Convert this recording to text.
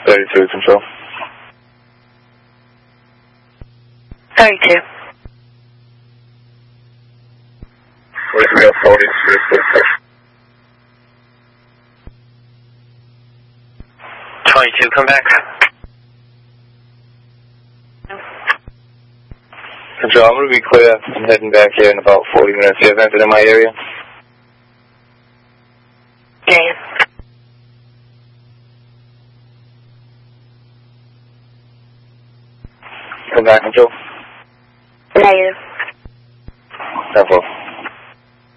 32, control. 32. 22, come back. Control, I'm going to be clear. I'm heading back here in about 40 minutes. You have anything in my area? Negative. Come back, control. Negative. 10-4.